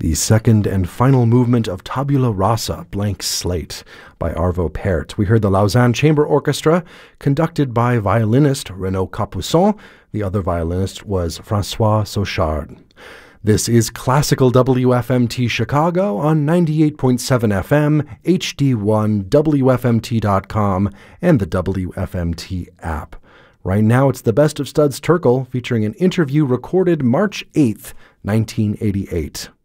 The second and final movement of Tabula Rasa, Blank Slate, by Arvo Pärt. We heard the Lausanne Chamber Orchestra, conducted by violinist Renaud Capuçon. The other violinist was François Sauchard. This is Classical WFMT Chicago on 98.7 FM, HD1, WFMT.com, and the WFMT app. Right now, it's the Best of Studs Terkel, featuring an interview recorded March 8th, 1988.